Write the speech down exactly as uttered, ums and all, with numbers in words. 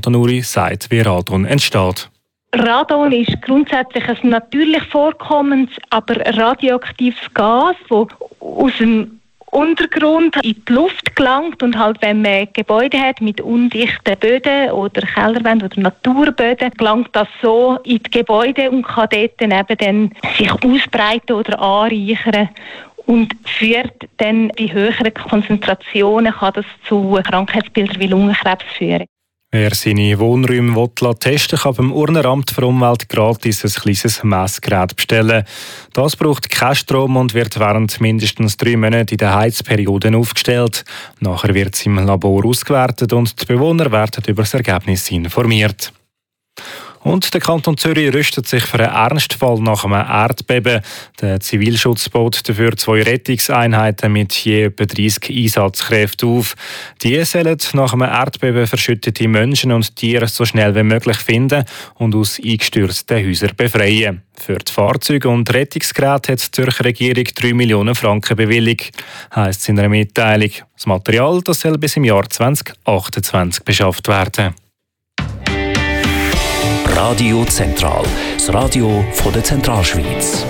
Tanuri sagt, wie Radon entsteht. Radon ist grundsätzlich ein natürlich vorkommendes, aber radioaktives Gas, das aus dem Untergrund in die Luft gelangt und halt, wenn man Gebäude hat mit undichten Böden oder Kellerwänden oder Naturböden, gelangt das so in die Gebäude und kann dort dann eben dann sich ausbreiten oder anreichern und führt dann bei höheren Konzentrationen kann das zu Krankheitsbildern wie Lungenkrebs führen. Wer seine Wohnräume testen will, kann beim Urneramt für Umwelt gratis ein kleines Messgerät bestellen. Das braucht keinen Strom und wird während mindestens drei Monaten in den Heizperioden aufgestellt. Nachher wird es im Labor ausgewertet und die Bewohner werden über das Ergebnis informiert. Und der Kanton Zürich rüstet sich für einen Ernstfall nach einem Erdbeben. Der Zivilschutz baut dafür zwei Rettungseinheiten mit je etwa dreissig Einsatzkräften auf. Die sollen nach einem Erdbeben verschüttete Menschen und Tiere so schnell wie möglich finden und aus eingestürzten Häusern befreien. Für die Fahrzeuge und Rettungsgeräte hat die Zürcher Regierung drei Millionen Franken bewilligt, heisst es in einer Mitteilung. Das Material das soll bis im Jahr zwanzig achtundzwanzig beschafft werden. Radio Zentral, das Radio von der Zentralschweiz.